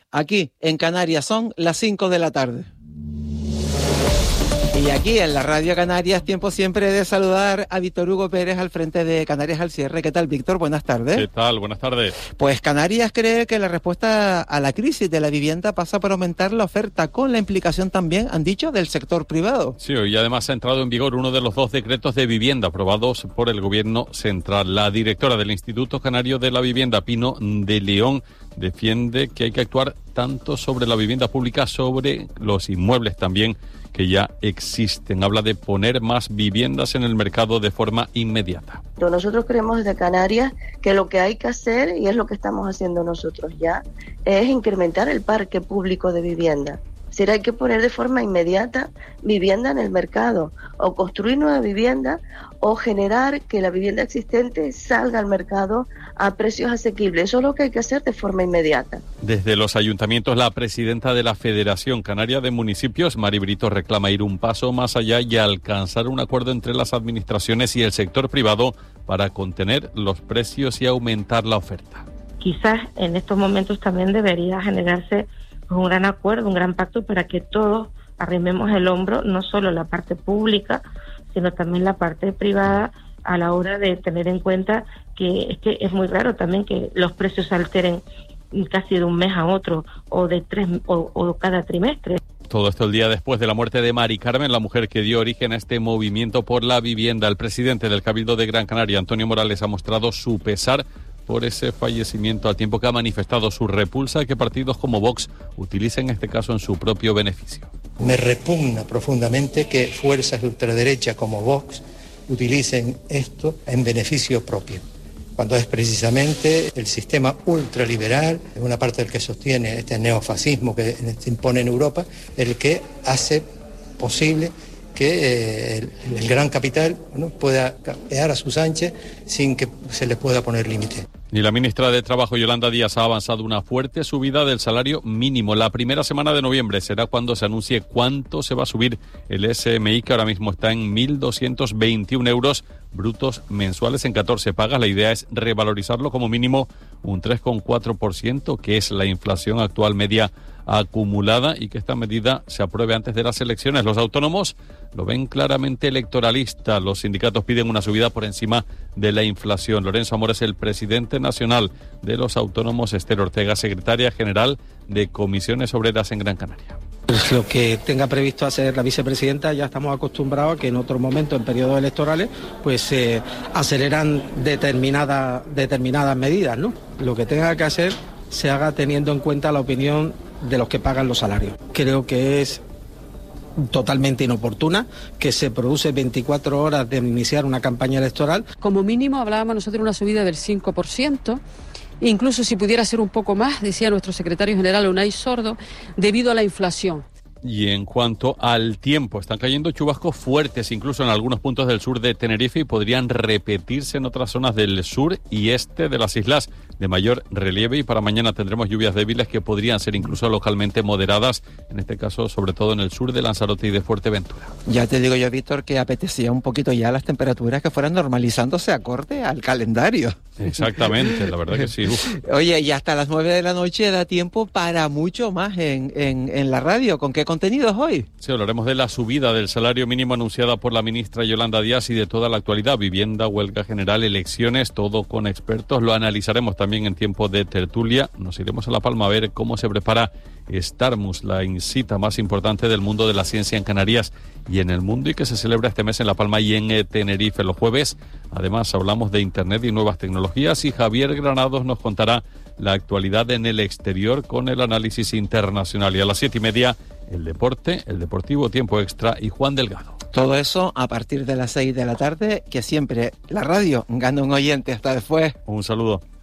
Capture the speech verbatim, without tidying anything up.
Aquí, en Canarias, son las cinco de la tarde. Y aquí en la Radio Canarias, tiempo siempre de saludar a Víctor Hugo Pérez al frente de Canarias al Cierre. ¿Qué tal, Víctor? Buenas tardes. ¿Qué tal? Buenas tardes. Pues Canarias cree que la respuesta a la crisis de la vivienda pasa por aumentar la oferta, con la implicación también, han dicho, del sector privado. Sí, hoy además ha entrado en vigor uno de los dos decretos de vivienda aprobados por el Gobierno central. La directora del Instituto Canario de la Vivienda, Pino de León, defiende que hay que actuar tanto sobre la vivienda pública, sobre los inmuebles también, que ya existen. Habla de poner más viviendas en el mercado de forma inmediata. Nosotros creemos desde Canarias que lo que hay que hacer, y es lo que estamos haciendo nosotros ya, es incrementar el parque público de vivienda. Es decir, hay que poner de forma inmediata vivienda en el mercado, o construir nueva vivienda, o generar que la vivienda existente salga al mercado a precios asequibles. Eso es lo que hay que hacer de forma inmediata. Desde los ayuntamientos, la presidenta de la Federación Canaria de Municipios, Mari Brito, reclama ir un paso más allá y alcanzar un acuerdo entre las administraciones y el sector privado para contener los precios y aumentar la oferta. Quizás en estos momentos también debería generarse un gran acuerdo, un gran pacto para que todos arrimemos el hombro, no solo la parte pública, sino también la parte privada, a la hora de tener en cuenta que es que es muy raro también que los precios se alteren casi de un mes a otro, o de tres o, o cada trimestre. Todo esto el día después de la muerte de Mari Carmen, la mujer que dio origen a este movimiento por la vivienda. El presidente del Cabildo de Gran Canaria, Antonio Morales, ha mostrado su pesar por ese fallecimiento, al tiempo que ha manifestado su repulsa a que partidos como Vox utilicen este caso en su propio beneficio. Me repugna profundamente que fuerzas de ultraderecha como Vox utilicen esto en beneficio propio, cuando es precisamente el sistema ultraliberal, una parte del que sostiene este neofascismo que se impone en Europa, el que hace posible que eh, el, el gran capital, ¿no?, pueda campear a sus anchas sin que se le pueda poner límite. Y la ministra de Trabajo, Yolanda Díaz, ha avanzado una fuerte subida del salario mínimo. La primera semana de noviembre será cuando se anuncie cuánto se va a subir el S M I, que ahora mismo está en mil doscientos veintiún euros brutos mensuales en catorce pagas. La idea es revalorizarlo como mínimo un tres coma cuatro por ciento, que es la inflación actual media acumulada, y que esta medida se apruebe antes de las elecciones. Los autónomos lo ven claramente electoralista. Los sindicatos piden una subida por encima de la inflación. Lorenzo Amor es el presidente nacional de los autónomos. Esther Ortega, secretaria general de Comisiones Obreras en Gran Canaria. Pues lo que tenga previsto hacer la vicepresidenta, ya estamos acostumbrados a que en otro momento, en periodos electorales, pues se eh, aceleran determinadas determinadas medidas, ¿no? Lo que tenga que hacer se haga teniendo en cuenta la opinión de los que pagan los salarios. Creo que es totalmente inoportuna, que se produce veinticuatro horas de iniciar una campaña electoral. Como mínimo hablábamos nosotros de una subida del cinco por ciento, incluso si pudiera ser un poco más, decía nuestro secretario general Unai Sordo, debido a la inflación. Y en cuanto al tiempo, están cayendo chubascos fuertes, incluso en algunos puntos del sur de Tenerife, y podrían repetirse en otras zonas del sur y este de las islas de mayor relieve. Y para mañana tendremos lluvias débiles que podrían ser incluso localmente moderadas, en este caso sobre todo en el sur de Lanzarote y de Fuerteventura. Ya te digo yo, Víctor, que apetecía un poquito ya las temperaturas que fueran normalizándose acorde al calendario. Exactamente, la verdad que sí. Uf. Oye, y hasta las nueve de la noche da tiempo para mucho más en, en, en la radio. ¿Con qué contenidos hoy? Sí, hablaremos de la subida del salario mínimo anunciada por la ministra Yolanda Díaz y de toda la actualidad, vivienda, huelga general, elecciones, todo con expertos. Lo analizaremos también en tiempo de tertulia. Nos iremos a La Palma a ver cómo se prepara Starmus, la cita más importante del mundo de la ciencia en Canarias y en el mundo, y que se celebra este mes en La Palma y en Tenerife. Los jueves, además, hablamos de Internet y nuevas tecnologías, y Javier Granados nos contará la actualidad en el exterior con el análisis internacional. Y a las siete y media, el deporte, el Deportivo Tiempo Extra y Juan Delgado. Todo eso a partir de las seis de la tarde, que siempre la radio gana un oyente. Hasta después. Un saludo.